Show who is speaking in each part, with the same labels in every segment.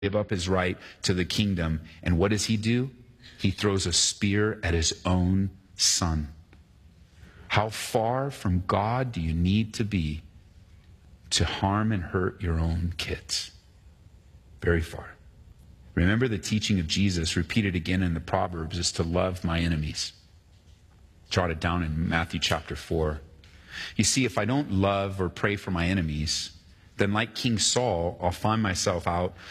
Speaker 1: give up his right to the kingdom. And what does he do? He throws a spear at his own son. How far from God do you need to be to harm and hurt your own kids? Very far. Remember the teaching of Jesus, repeated again in the Proverbs, is to love my enemies. Jot it down in Matthew chapter 4. You see, if I don't love or pray for my enemies, then like King Saul, I'll find myself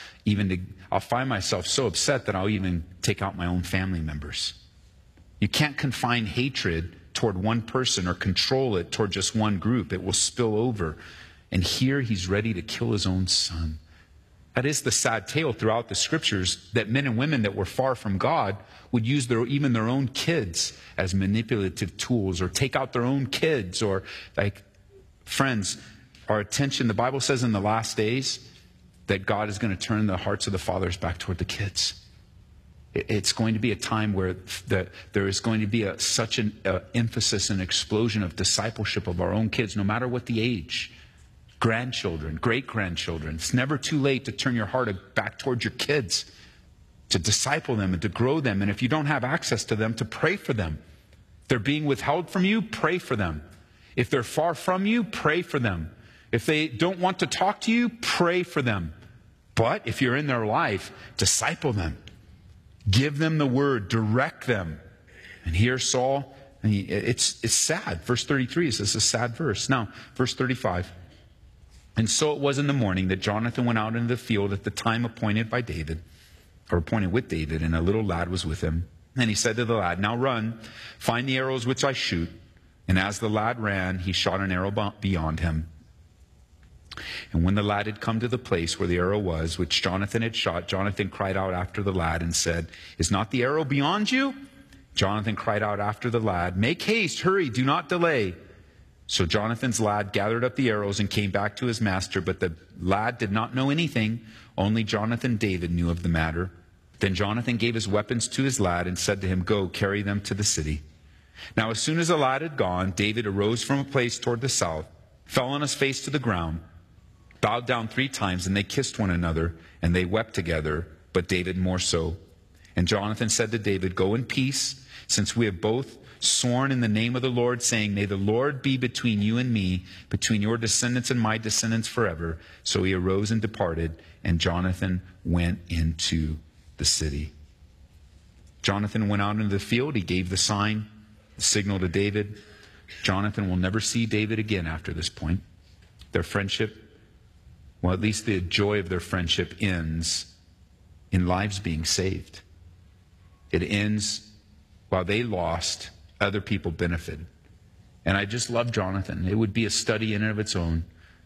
Speaker 1: so upset that I'll even take out my own family members. You can't confine hatred toward one person or control it toward just one group. It will spill over. And here he's ready to kill his own son. That is the sad tale throughout the scriptures, that men and women that were far from God would use even their own kids as manipulative tools, or take out their own kids, or friends, our attention, the Bible says in the last days that God is going to turn the hearts of the fathers back toward the kids. It's going to be a time where there is going to be such an emphasis and explosion of discipleship of our own kids, no matter what the age. Grandchildren, great-grandchildren. It's never too late to turn your heart back towards your kids, to disciple them and to grow them. And if you don't have access to them, to pray for them. If they're being withheld from you, pray for them. If they're far from you, pray for them. If they don't want to talk to you, pray for them. But if you're in their life, disciple them. Give them the word. Direct them. And here Saul, it's sad. Verse 33 says a sad verse. Now, verse 35. And so it was in the morning that Jonathan went out into the field at the time appointed by David, or appointed with David, and a little lad was with him. And he said to the lad, "Now run, find the arrows which I shoot." And as the lad ran, he shot an arrow beyond him. And when the lad had come to the place where the arrow was, which Jonathan had shot, Jonathan cried out after the lad and said, "Is not the arrow beyond you?" Jonathan cried out after the lad, "Make haste, hurry, do not delay." So Jonathan's lad gathered up the arrows and came back to his master, but the lad did not know anything. Only Jonathan David knew of the matter. Then Jonathan gave his weapons to his lad and said to him, "Go, carry them to the city." Now as soon as the lad had gone, David arose from a place toward the south, fell on his face to the ground, bowed down 3 times, and they kissed one another, and they wept together, but David more so. And Jonathan said to David, "Go in peace, since we have both sworn in the name of the Lord, saying, 'May the Lord be between you and me, between your descendants and my descendants forever.'" So he arose and departed, and Jonathan went into the city. Jonathan went out into the field. He gave the sign, the signal to David. Jonathan will never see David again after this point. Their friendship, well, at least the joy of their friendship, ends in lives being saved. It ends while they lost, other people benefited. And I just love Jonathan. It would be a study in and of its own,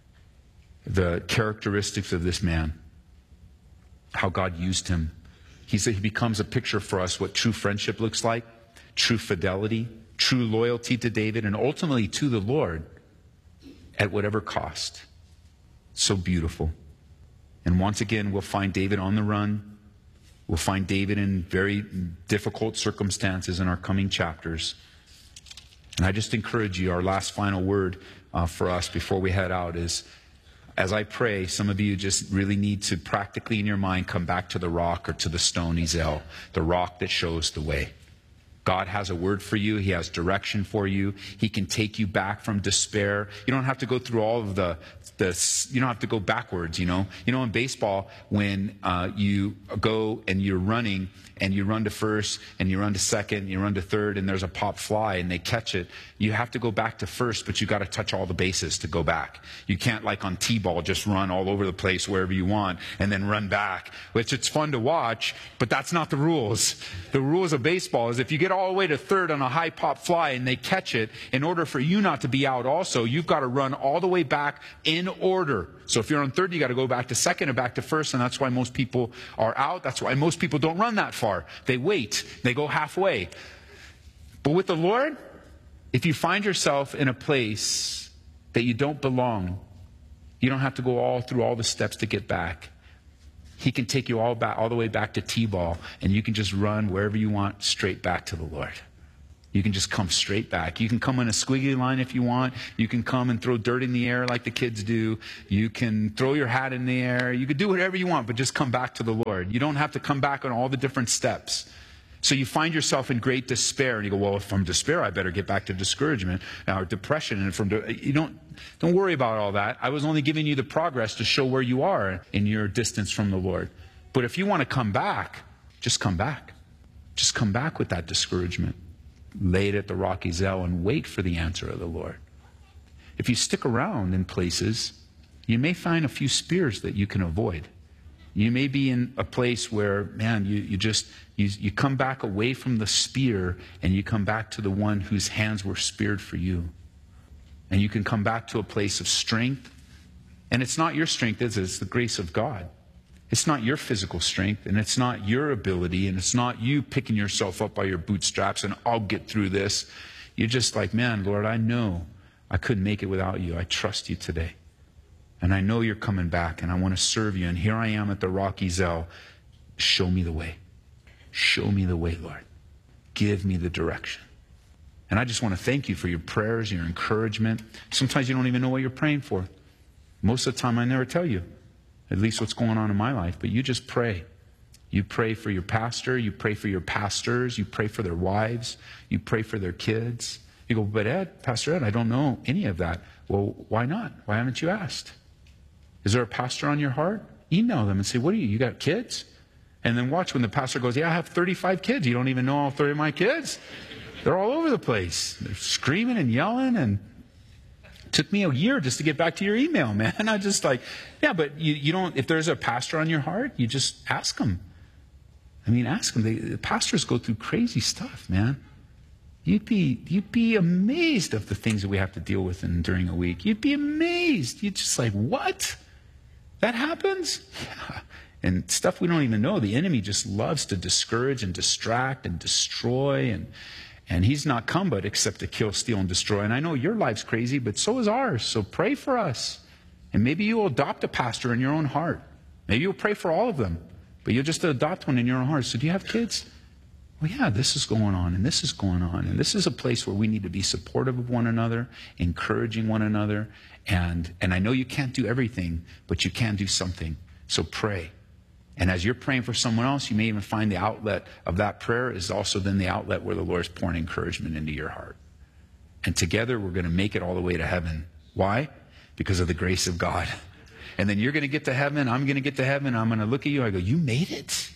Speaker 1: the characteristics of this man, how God used him. He becomes a picture for us what true friendship looks like, true fidelity, true loyalty to David, and ultimately to the Lord at whatever cost. So beautiful. And once again, we'll find David on the run. We'll find David in very difficult circumstances in our coming chapters. And I just encourage you, our last final word for us before we head out is, as I pray, some of you just really need to practically in your mind come back to the rock or to the stone Ezel, the rock that shows the way. God has a word for you. He has direction for you. He can take you back from despair. You don't have to go through all of you don't have to go backwards, you know. You know, in baseball, when you go and you're running and you run to first and you run to second, you run to third, and there's a pop fly and they catch it, you have to go back to first, but you got to touch all the bases to go back. You can't, like on T-ball, just run all over the place wherever you want and then run back, which it's fun to watch, but that's not the rules. The rules of baseball is if you get all the way to third on a high pop fly and they catch it, in order for you not to be out also, you've got to run all the way back in order. So if you're on third, you got to go back to second and back to first, and that's why most people are out. That's why most people don't run that far. They wait. They go halfway. But with the Lord, if you find yourself in a place that you don't belong, you don't have to go all through all the steps to get back. He can take you all the way back to T-ball, and you can just run wherever you want, straight back to the Lord. You can just come straight back. You can come in a squiggly line if you want. You can come and throw dirt in the air like the kids do. You can throw your hat in the air. You can do whatever you want, but just come back to the Lord. You don't have to come back on all the different steps. So you find yourself in great despair, and you go, well, if I'm despair, I better get back to discouragement or depression. And you don't worry about all that. I was only giving you the progress to show where you are in your distance from the Lord. But if you want to come back, just come back. Just come back with that discouragement. Lay it at the rocky Zell and wait for the answer of the Lord. If you stick around in places, you may find a few spears that you can avoid. You may be in a place where, man, you come back away from the spear and you come back to the one whose hands were speared for you. And you can come back to a place of strength. And it's not your strength, it's the grace of God. It's not your physical strength, and it's not your ability, and it's not you picking yourself up by your bootstraps and I'll get through this. You're just like, man, Lord, I know I couldn't make it without you. I trust you today. And I know you're coming back, and I want to serve you. And here I am at the rocky Zell. Show me the way. Show me the way, Lord. Give me the direction. And I just want to thank you for your prayers, your encouragement. Sometimes you don't even know what you're praying for. Most of the time I never tell you. At least what's going on in my life. But you just pray. You pray for your pastor. You pray for your pastors. You pray for their wives. You pray for their kids. You go, but Ed, Pastor Ed, I don't know any of that. Well, why not? Why haven't you asked? Is there a pastor on your heart? Email them and say, what are you got kids? And then watch when the pastor goes, yeah, I have 35 kids. You don't even know all 30 of my kids. They're all over the place. They're screaming and yelling, and took me a year just to get back to your email, man. I just like, yeah, but you don't, if there's a pastor on your heart, you just ask them. I mean, ask them. The pastors go through crazy stuff, man. You'd be amazed of the things that we have to deal with during a week. You'd be amazed. You'd just like, what? That happens? Yeah. And stuff we don't even know. The enemy just loves to discourage and distract and destroy, and he's not come but except to kill, steal, and destroy. And I know your life's crazy, but so is ours. So pray for us. And maybe you'll adopt a pastor in your own heart. Maybe you'll pray for all of them, but you'll just adopt one in your own heart. So do you have kids? Well, yeah, this is going on, and this is going on. And this is a place where we need to be supportive of one another, encouraging one another. And I know you can't do everything, but you can do something. So pray. And as you're praying for someone else, you may even find the outlet of that prayer is also then the outlet where the Lord's pouring encouragement into your heart. And together we're going to make it all the way to heaven. Why? Because of the grace of God. And then you're going to get to heaven, I'm going to get to heaven, I'm going to look at you, I go, you made it?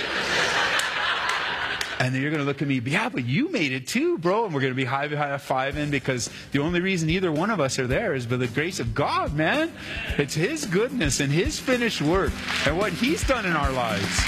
Speaker 1: And then you're going to look at me, yeah, but you made it too, bro. And we're going to be high-fiving because the only reason either one of us are there is by the grace of God, man. It's His goodness and His finished work and what He's done in our lives.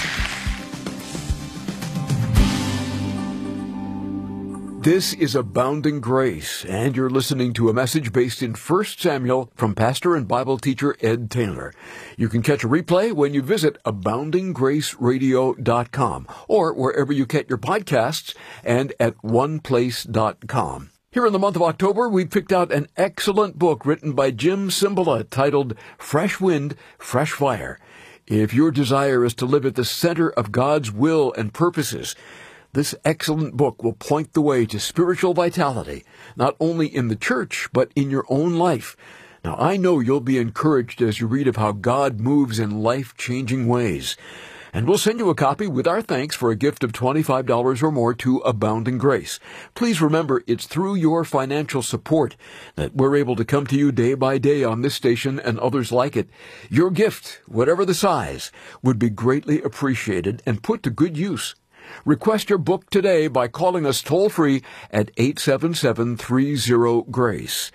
Speaker 2: This is Abounding Grace, and you're listening to a message based in 1 Samuel from pastor and Bible teacher Ed Taylor. You can catch a replay when you visit aboundinggraceradio.com or wherever you get your podcasts and at oneplace.com. Here in the month of October, we picked out an excellent book written by Jim Cymbala titled Fresh Wind, Fresh Fire. If your desire is to live at the center of God's will and purposes, this excellent book will point the way to spiritual vitality, not only in the church, but in your own life. Now, I know you'll be encouraged as you read of how God moves in life-changing ways. And we'll send you a copy with our thanks for a gift of $25 or more to Abounding Grace. Please remember, it's through your financial support that we're able to come to you day by day on this station and others like it. Your gift, whatever the size, would be greatly appreciated and put to good use. Request your book today by calling us toll-free at 877-30-GRACE,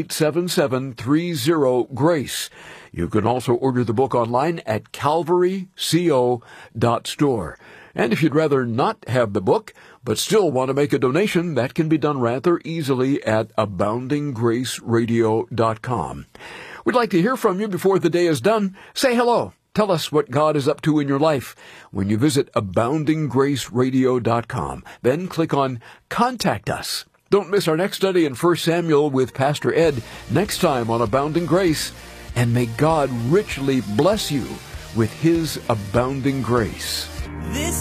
Speaker 2: 877-30-GRACE. You can also order the book online at calvaryco.store. And if you'd rather not have the book, but still want to make a donation, that can be done rather easily at aboundinggraceradio.com. We'd like to hear from you before the day is done. Say hello. Tell us what God is up to in your life when you visit aboundinggraceradio.com. Then click on Contact Us. Don't miss our next study in 1 Samuel with Pastor Ed next time on Abounding Grace. And may God richly bless you with His abounding grace.